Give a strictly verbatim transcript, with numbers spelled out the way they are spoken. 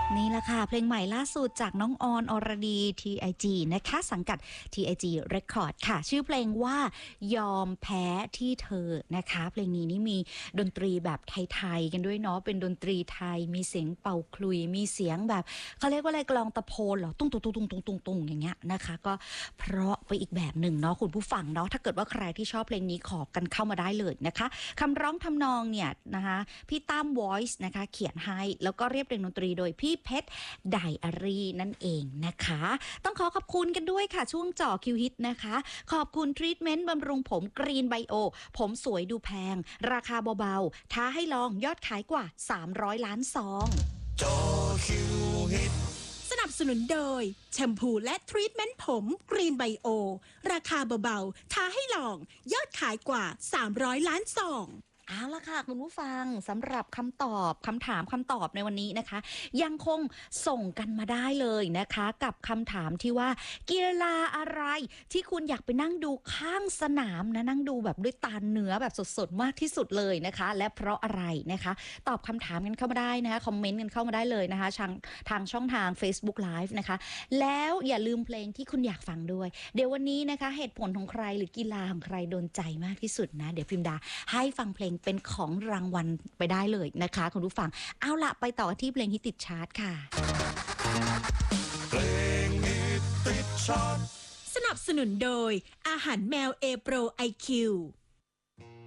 นี่แหละค่ะเพลงใหม่ล่าสุดจากน้องออนอรดี ที ไอ จี นะคะสังกัด ที ไอ จี Record ค่ะชื่อเพลงว่ายอมแพ้ที่เธอนะคะเพลงนี้นี่มีดนตรีแบบไทยๆกันด้วยเนาะเป็นดนตรีไทยมีเสียงเป่าคลุยมีเสียงแบบเขาเรียกว่าอะไรกลองตะโพนเหรอตุ้งตุ้งตุ้งตุ้งตุ้งตุ้งตุ้งอย่างเงี้ยนะคะก็เพราะไปอีกแบบหนึ่งเนาะคุณผู้ฟังเนาะถ้าเกิดว่าใครที่ชอบเพลงนี้ขอกันเข้ามาได้เลยนะคะคำร้องทำนองเนี่ยนะคะพี่ตั้ม Voice นะคะเขียนให้แล้วก็เรียบเรียงดนตรีโดยพี่เพชรไดอารี่นั่นเองนะคะต้องขอขอบคุณกันด้วยค่ะช่วงเจาะคิวฮิตนะคะขอบคุณทรีทเมนต์บำรุงผมกรีนไบโอผมสวยดูแพงราคาเบาๆท้าให้ลองยอดขายกว่าสามร้อยล้านซองเจาะคิวฮิตสนับสนุนโดยแชมพูและทรีทเมนต์ผมกรีนไบโอราคาเบาๆท้าให้ลองยอดขายกว่าสามร้อยล้านซองเอาละค่ะคุณผู้ฟังสำหรับคำตอบคำถามคำตอบในวันนี้นะคะยังคงส่งกันมาได้เลยนะคะกับคำถามที่ว่ากีฬาอะไรที่คุณอยากไปนั่งดูข้างสนามนะนั่งดูแบบด้วยตาเนื้อแบบสดๆมากที่สุดเลยนะคะและเพราะอะไรนะคะตอบคำถามกันเข้ามาได้นะคะคอมเมนต์กันเข้ามาได้เลยนะคะทางทางช่องทาง Facebook Live นะคะแล้วอย่าลืมเพลงที่คุณอยากฟังด้วยเดี๋ยววันนี้นะคะเหตุผลของใครหรือกีฬาของใครโดนใจมากที่สุดนะเดี๋ยวพิมดาให้ฟังเพลงเป็นของรางวัลไปได้เลยนะคะคุณผู้ฟังเอาละไปต่อที่เพลงที่ติดชาร์ตค่ะเพลงฮิตติดชาร์ตสนับสนุนโดยอาหารแมวเอโปรไอคิว